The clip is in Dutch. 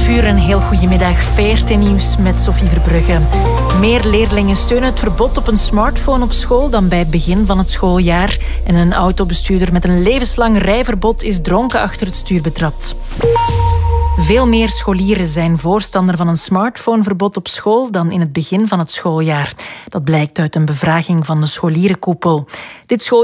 11:00, een heel goedemiddag. VRT-nieuws met Sophie Verbrugge. Meer leerlingen steunen het verbod op een smartphone op school dan bij het begin van het schooljaar. En een autobestuurder met een levenslang rijverbod is dronken achter het stuur betrapt. Veel meer scholieren zijn voorstander van een smartphoneverbod op school dan in het begin van het schooljaar. Dat blijkt uit een bevraging van de scholierenkoepel. Dit schooljaar